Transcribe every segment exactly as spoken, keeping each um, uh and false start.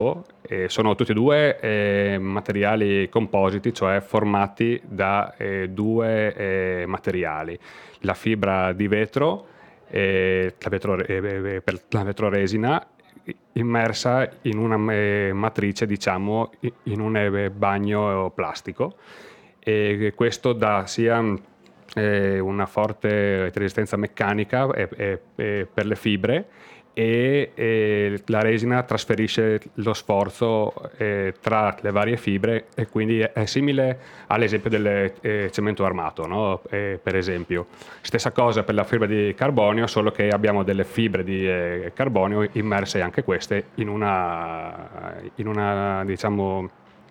Eh, sono tutti e due eh, materiali compositi, cioè formati da eh, due eh, materiali: la fibra di vetro, eh, la vetro, eh, per la vetroresina, immersa in una eh, matrice, diciamo, in un eh, bagno plastico, e questo dà sia eh, una forte resistenza meccanica eh, eh, eh, per le fibre, e, e la resina trasferisce lo sforzo eh, tra le varie fibre, e quindi è, è simile all'esempio del eh, cemento armato, no? Eh, per esempio, stessa cosa per la fibra di carbonio, solo che abbiamo delle fibre di eh, carbonio immerse anche queste in una, in una diciamo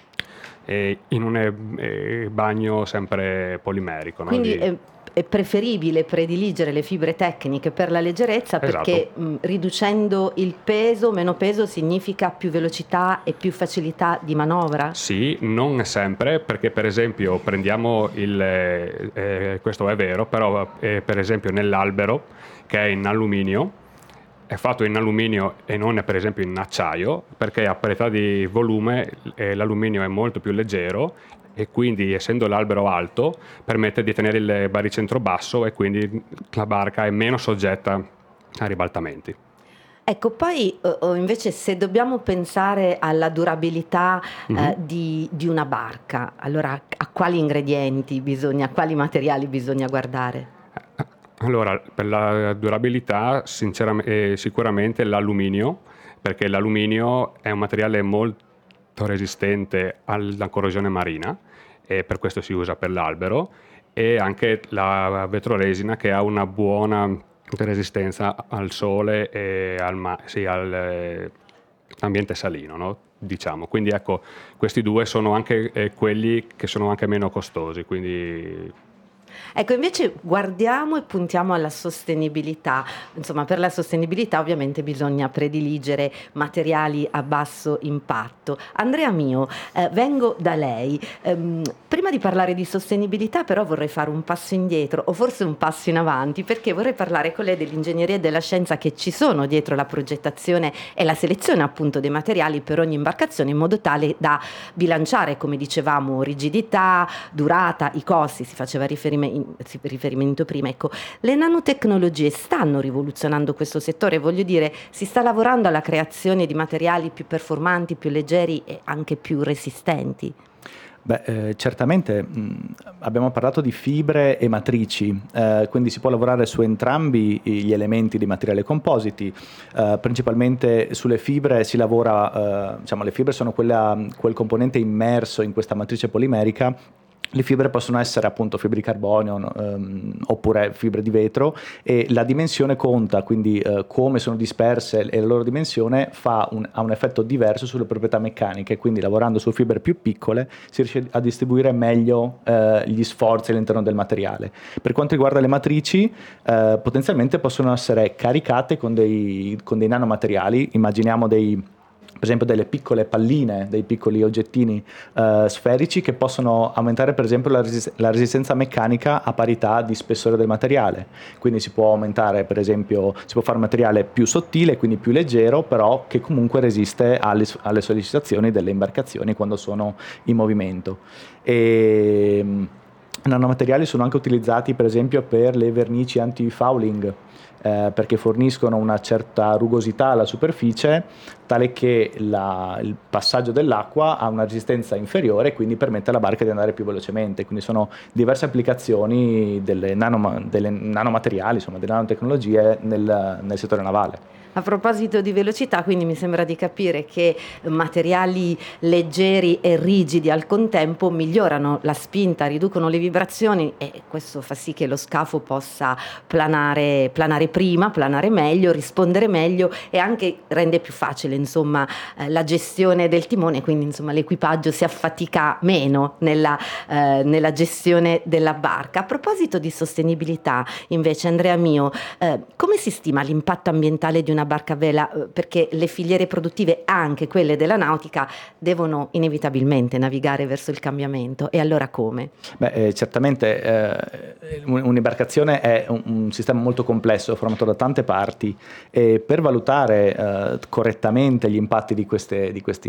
eh, in un eh, bagno sempre polimerico, no? Quindi Di... è, è preferibile prediligere le fibre tecniche per la leggerezza, perché Esatto. mh, riducendo il peso, meno peso significa più velocità e più facilità di manovra? Sì, non sempre, perché per esempio prendiamo il, eh, eh, questo è vero, però eh, per esempio nell'albero, che è in alluminio, è fatto in alluminio e non è per esempio in acciaio, perché a parità di volume eh, l'alluminio è molto più leggero, e quindi, essendo l'albero alto, permette di tenere il baricentro basso, e quindi la barca è meno soggetta a ribaltamenti. Ecco, poi eh, oh, invece se dobbiamo pensare alla durabilità Mhm. eh, di, di una barca, allora a quali ingredienti bisogna, a quali materiali bisogna guardare? Allora, per la durabilità, sinceramente, eh, sicuramente l'alluminio, perché l'alluminio è un materiale molto resistente alla corrosione marina, e per questo si usa per l'albero, e anche la vetroresina, che ha una buona resistenza al sole e al ma- sì, al, eh, ambiente salino, no? Diciamo. Quindi ecco, questi due sono anche eh, quelli che sono anche meno costosi, quindi... Ecco, invece guardiamo e puntiamo alla sostenibilità. Insomma, per la sostenibilità ovviamente bisogna prediligere materiali a basso impatto. Andrea mio, eh, vengo da lei. Ehm, prima di parlare di sostenibilità, però, vorrei fare un passo indietro, o forse un passo in avanti, perché vorrei parlare con lei dell'ingegneria e della scienza che ci sono dietro la progettazione e la selezione, appunto, dei materiali per ogni imbarcazione, in modo tale da bilanciare, come dicevamo, rigidità, durata, i costi. Si faceva riferimento riferimento prima. Ecco, le nanotecnologie stanno rivoluzionando questo settore, voglio dire, si sta lavorando alla creazione di materiali più performanti, più leggeri e anche più resistenti. Beh, eh, certamente mh, abbiamo parlato di fibre e matrici, eh, quindi si può lavorare su entrambi gli elementi di materiali compositi. Eh, principalmente sulle fibre si lavora, eh, diciamo, le fibre sono quella, quel componente immerso in questa matrice polimerica. Le fibre possono essere appunto fibre di carbonio ehm, oppure fibre di vetro, e la dimensione conta, quindi eh, come sono disperse e la loro dimensione fa un, ha un effetto diverso sulle proprietà meccaniche, quindi lavorando su fibre più piccole si riesce a distribuire meglio eh, gli sforzi all'interno del materiale. Per quanto riguarda le matrici, eh, potenzialmente possono essere caricate con dei, con dei nanomateriali, immaginiamo dei... per esempio delle piccole palline, dei piccoli oggettini eh, sferici che possono aumentare per esempio la, resist- la resistenza meccanica a parità di spessore del materiale. Quindi si può aumentare, per esempio, si può fare un materiale più sottile, quindi più leggero, però che comunque resiste alle, alle sollecitazioni delle imbarcazioni quando sono in movimento. E i nanomateriali sono anche utilizzati per esempio per le vernici anti-fouling, eh, perché forniscono una certa rugosità alla superficie, tale che la, il passaggio dell'acqua ha una resistenza inferiore e quindi permette alla barca di andare più velocemente. Quindi sono diverse applicazioni delle, nanoma, delle nanomateriali, insomma, delle nanotecnologie nel, nel settore navale. A proposito di velocità, quindi mi sembra di capire che materiali leggeri e rigidi al contempo migliorano la spinta, riducono le vibrazioni, e questo fa sì che lo scafo possa planare, planare prima, planare meglio, rispondere meglio, e anche rende più facile, insomma, eh, la gestione del timone, quindi insomma l'equipaggio si affatica meno nella, eh, nella gestione della barca. A proposito di sostenibilità, invece, Andrea mio, eh, come si stima l'impatto ambientale di una barca a vela, perché le filiere produttive, anche quelle della nautica, devono inevitabilmente navigare verso il cambiamento. E allora come? Beh, eh, certamente eh, un'imbarcazione è un, un sistema molto complesso, formato da tante parti, e per valutare eh, correttamente gli impatti di, queste, di questi